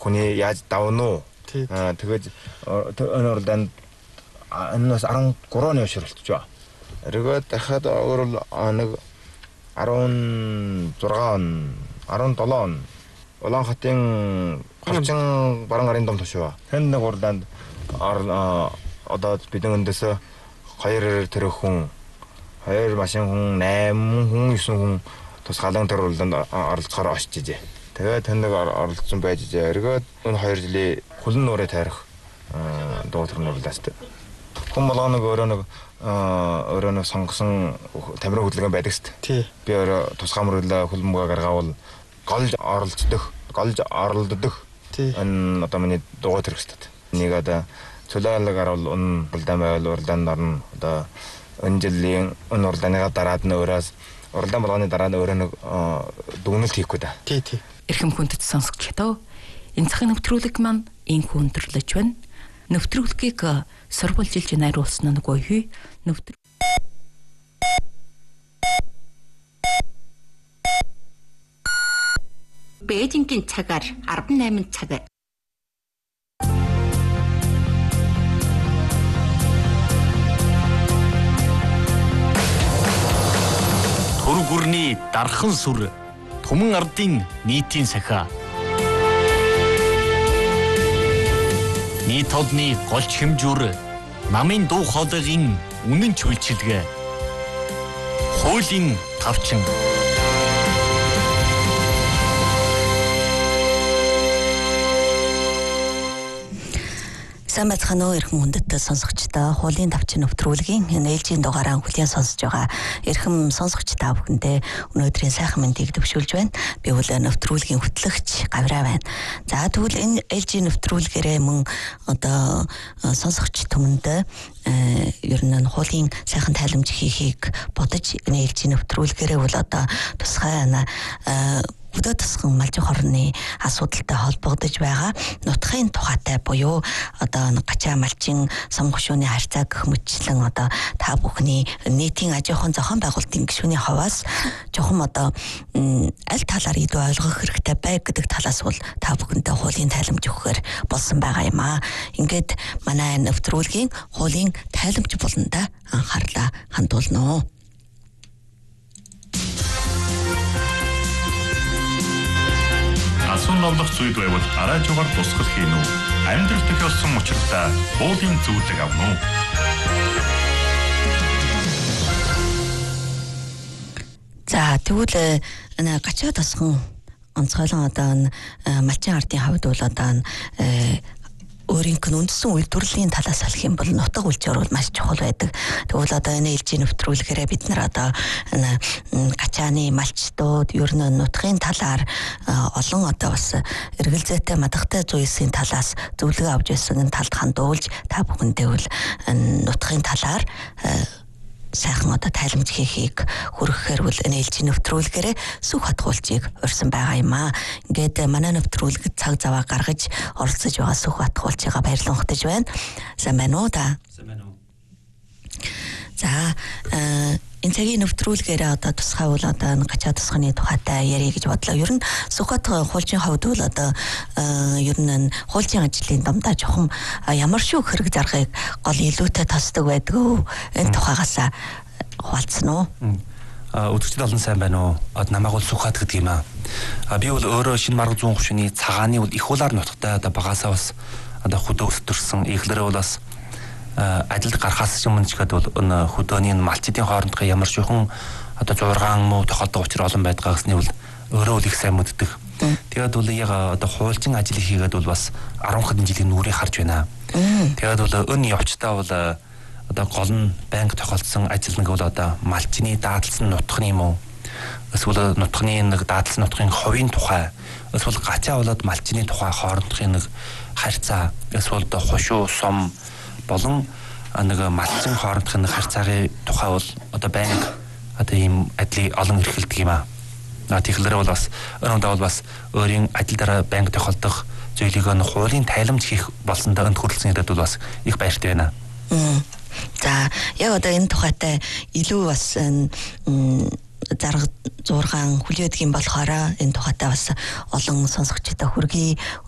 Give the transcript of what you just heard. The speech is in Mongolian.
хүний яаж давна уу? Тэгээд энэ уралдаанд энэс 13-ны өшөрлөж байгаа. Эргээд дахиад өөрөөр нэг 17 он Улаанхайтын Галчин баруун гарын дом тушаа. Тэнд нэг уралдаанд одоо бидний өндөсөө 2 тэрэг хүн 2 машин хүн 8 хүн 9 хүн тусгаалan тэр уралдаанд оролцохоор очижээ. Тэгээд тэнд нэг оролцсон байж жаа. Эргээд энэ 2 жилийн хөлн нуурыг тайрах дуутрын уралдаастай. Хүн болгоно өөрөө нэг сонгосон тамирын хөдөлгөөн байдаг шүү дээ. Би өөрөө тусгай мөрөглөө хөлбөмбөг гаргаавал голж оролддог. Энэ одоо миний дугуй хэрэгсдэд. Нэг одоо цөлөөлөг гарвал энэ уралдаан байвал уралдаанд орно. Одоо энэ жилийн энэ уралдааны дараад нь өөрөөс уралдаан болгоны дараа нь өөрөө нэг дүгнэлт хийх гээд. Эрхэм хүндэт сонсогчдоо энэ цагийн нэвтрүүлэг маань инхүү өндөрлөж байна. Нэвтрүүлгийг сургуульжилж найруулсан нэг оюу Бээжингийн цагаар 18 цаг. Түр гүрний дархан сүр Түмэн ардын нийтийн сахиа. Нийт одны голч хэмжүүр намын дуу хоолойгийн үнэн чүйлчилгээ. Хуулийн тавчин. Сайн байцгаана уу эрхэм хүндэт сонсогчдоо. Хуулийн тавчин нэвтрүүлгийн энэ ээлжийн дугаараа хүлээн сонсож байгаа эрхэм сонсогч та бүхэндээ өнөөдрийн сайхан мэндийг төвшүүлж байна. Би бол нэвтрүүлгийн хөтлөгч Гавраа байна. За тэгвэл энэ ээлжийн нэвтрүүлгээрээ мөн одоо сонсогч түмэндээ ер нь хуулийн сайхан тайламж хийхийг бодож энэ ээлжийн нэвтрүүлгээрээ бол одоо тусгай өдөө тусган малжих орны асуудалтай холбогдож байгаа нутгийн тухайтай буюу одоо гачаа малчин самгшууны харьцаа гэх мэтчлэн одоо та бүхний нийтийн аж ахуйн зохион байгуулалтын гишүүний хаваас жоохон одоо аль талаар илүү ойлгох хэрэгтэй бай гэдэг талаас бол та бүхэндээ хуулийн тайламж өгөхөөр болсон байгаа юм аа. Ингээд манай нэвтрүүлгийн хуулийн тайламж болонда анхаарлаа хандуулнаа. Асуун новлох зүйл байвал араажгаар тусгал хийн үү? Амьдрал тохиолсон учиртай хуулийн зөвлөг авна уу? За тэгвэл гачаа тосгон онцгойлон одоо малчин ардын хавьд бол одоо өөрийнх нь үндсэн үйлдвэрлэлийн талаас алах юм бол нутаг үйлчээр бол маш чухал байдаг. Тэгвэл одоо энэ ээлжийн нэвтрүүлгээрээ бид нар одоо гачааны малчдууд ер нь нутгийн талаар олон одоо бас эргэлзээтэй мадагтай зүйсийн талаас зөвлөгөө авч байсан энэ талд хандуулж та бүхэндээ бол нутгийн талаар сайхан одоо тайламж хийхийг хүргэхээр бол энэ ээлжийн нэвтрүүлгээрээ сүх хатгуулчийг урьсан байгаа юм аа. Ингээд манай нэвтрүүлгэд цаг заваа гаргаж оролцож байгаа сүх хатгуулчигаа баярлан ухтаж байна. Сайн байна уу та? Сайн байна уу. За энэ цагийн нэвтрүүлгээрээ одоо тусгай бол одоо гачаа тусганы тухайтай ярих гэж бодлоо. Ер нь сүхбат хуульчийн хувьд бол одоо ер нь хуульчийн ажлын дамдаа жоохон ямар шүүх хэрэг заргыг гол илүүтэй тасдаг байдгүй. Энэ тухайгаас хуваалцсан уу? Өдөртөл олон сайн байна уу? Намайг бол сүхбат гэдэг юм аа. Би бол өөрөө шинэ марга зүүн хөвшний цагааны бол их улаар нутагтай одоо багасаа бас одоо хөдөө өсдөрсөн эхлэрээ бол бас ажилд гарахаас өмнө ч гэдэг бол энэ хөдөөний малчдын хоорондох ямар шүүхэн одоо 6 муу тохиолдох учир олон байдгаа гэсний бол өөрөө л их сайн мэддэг. Тэгээд бол яг одоо хуульчин ажил хийгээд бол бас 10 хэдэн жилийн нүрийг харж байна. Тэгээд бол энэ явцдаа бол одоо гол нь банк тохиолдсон ажил нэг бол одоо малчны дааталсан нутгын юм уу? Эсвэл нутгын нэг дааталсан нутгын хувийн тухай, эсвэл гачаа болоод малчны тухай хоорондохын нэг харьцаа, эсвэл одоо хушуу сум болон нэг малчин хоорондох нэг харьцаагийн тухай бол одоо банк одоо ийм ажлыг олон эрхэлдэг юм аа. Тэгэхээр бол бас өнөөдөр бол бас өөрийн ажил дараа банк тохиолдох зүйлийг нэг хуулийн тайламж хийх болсон даганд хүрэлцэн ирээд бол бас их баяртай байна. За яг одоо энэ тухайтай илүү бас зарга зургаан хүлээдэг юм болохоор энэ тухайтай бас олон сонсогчтой хүргэе.